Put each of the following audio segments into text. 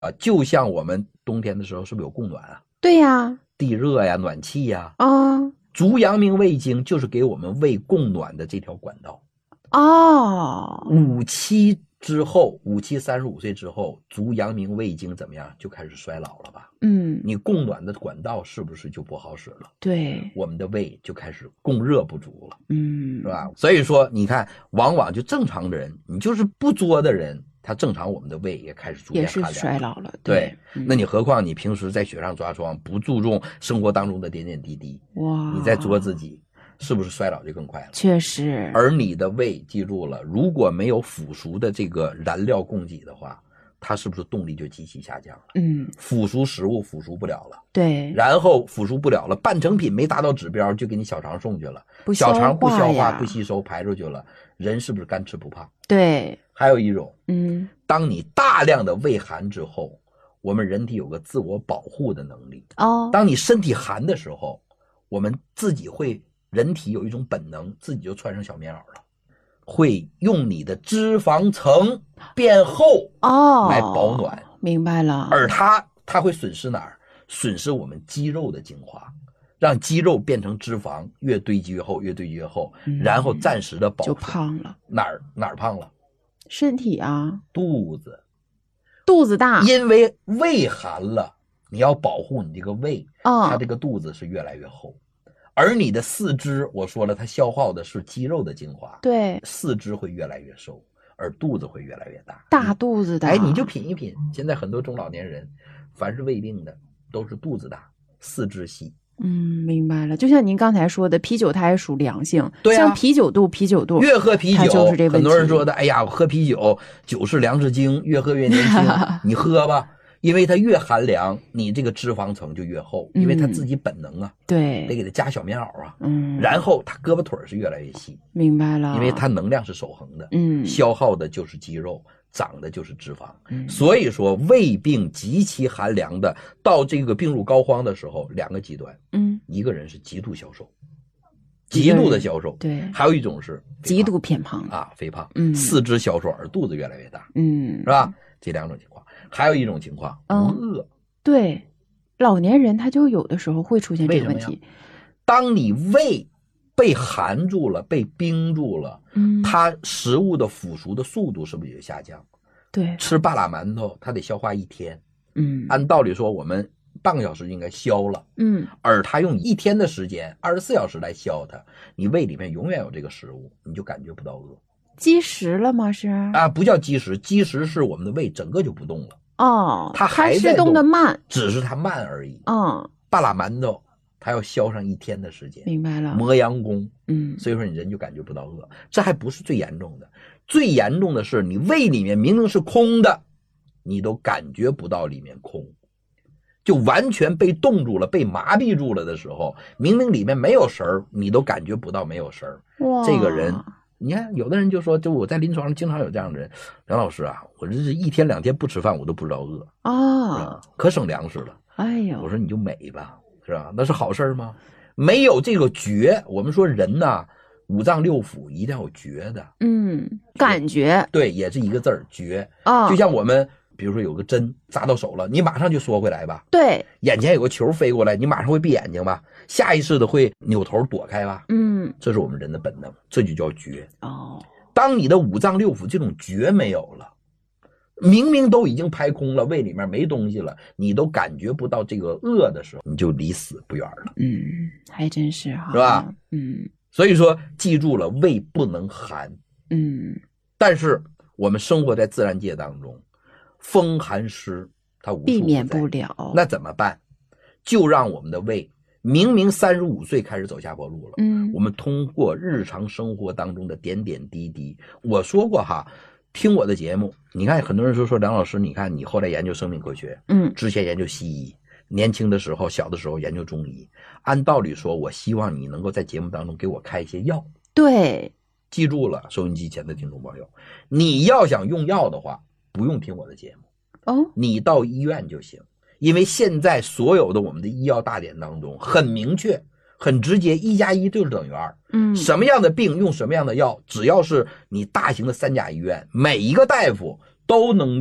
就像我们冬天的时候是不是有供暖啊？ 对呀， 地热呀，暖气呀。 足阳明胃经就是给我们胃供暖的这条管道。57之后，57 35岁之后，足阳明胃经怎么样？就开始衰老了吧？你供暖的管道是不是就不好使了？ 对， 我们的胃就开始供热不足了，是吧？所以说，你看，往往就正常的人，你就是不作的人，他正常我们的胃也开始逐渐寒凉， 也是衰老了。 对，那你何况你平时在雪上抓霜，不注重生活当中的点点滴滴， 哇， 你在作自己，是不是衰老就更快了？ 确实。 而你的胃，记住了，如果没有腐熟的这个燃料供给的话，它是不是动力就极其下降了？腐熟食物腐熟不了了， 对， 然后腐熟不了了，半成品没达到指标就给你小肠送去了，小肠不消化不吸收排出去了，人是不是干吃不胖？ 对。 还有一种，当你大量的胃寒之后，我们人体有个自我保护的能力。当你身体寒的时候，我们自己会，人体有一种本能，自己就穿上小棉袄了，会用你的脂肪层变厚来保暖。 明白了。 而它会损失哪儿？损失我们肌肉的精华，让肌肉变成脂肪，越堆积越厚，越堆积越厚，然后暂时的保护， 就胖了。 哪儿胖了？ 身体啊， 肚子大， 因为胃寒了，你要保护你这个胃，它这个肚子是越来越厚。而你的四肢，我说了，它消耗的是肌肉的精华， 对， 四肢会越来越瘦，而肚子会越来越大， 大肚子的。 你就品一品，现在很多中老年人，凡是胃病的，都是肚子大，四肢细。 明白了。就像您刚才说的，啤酒它也属凉性， 对像啤酒肚， 越喝啤酒， 就是这问题。 很多人说的，哎呀，喝啤酒，酒是粮食精，越喝越年轻。你喝吧，因为它越寒凉，你这个脂肪层就越厚，因为它自己本能啊， 对， 得给它加小棉袄啊，然后它胳膊腿是越来越细， 明白了， 因为它能量是守恒的，消耗的就是肌肉，长的就是脂肪，所以说胃病极其寒凉的，到这个病入膏肓的时候，两个极端，一个人是极度消瘦，极度的消瘦， 对， 还有一种是极度偏胖肥胖，四肢消瘦而肚子越来越大，是吧？这两种情况，还有一种情况，不饿， 对，老年人他就有的时候会出现这个问题。 当你胃被寒住了，被冰住了，它食物的腐熟的速度是不是也下降？ 对， 吃半拉馒头，它得消化1天，按道理说我们半个小时应该消了，而它用1天的时间，24小时来消它，你胃里面永远有这个食物，你就感觉不到饿。 积食了吗？是不叫积食，积食是我们的胃整个就不动了。它还是动得慢， 只是它慢而已。半拉馒头它要消上1天的时间， 明白了， 磨洋工。所以说你人就感觉不到饿，这还不是最严重的，最严重的是你胃里面明明是空的，你都感觉不到里面空，就完全被冻住了，被麻痹住了的时候，明明里面没有食儿，你都感觉不到没有食儿。这个人，你看有的人就说，就我在临床上经常有这样的人，梁老师啊，我这是1天2天不吃饭我都不知道饿可省粮食了。我说你就美吧，是吧？那是好事吗？没有这个觉，我们说人呐，5脏6腑一定要有觉的， 感觉， 对，也是一个字儿，觉。就像我们比如说有个针扎到手了，你马上就缩回来吧， 对， 眼前有个球飞过来，你马上会闭眼睛吧，下意识的会扭头躲开吧，这是我们人的本能，这就叫觉。当你的5脏6腑这种觉没有了，明明都已经排空了，胃里面没东西了，你都感觉不到这个饿的时候，你就离死不远了。 还真是哈， 是吧？所以说记住了，胃不能寒。但是我们生活在自然界当中，风寒湿它无处不在， 避免不了。 那怎么办？就让我们的胃明明35岁开始走下坡路了，我们通过日常生活当中的点点滴滴，我说过哈，听我的节目，你看很多人说梁老师，你看你后来研究生命科学，之前研究西医，年轻的时候小的时候研究中医，按道理说我希望你能够在节目当中给我开一些药。 对， 记住了，收音机前的听众朋友，你要想用药的话，不用听我的节目，你到医院就行，因为现在所有的我们的医药大典当中很明确很直接，1+1就是等于2。什么样的病用什么样的药，只要是你大型的3甲医院，每一个大夫都能够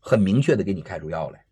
很明确的给你开出药来。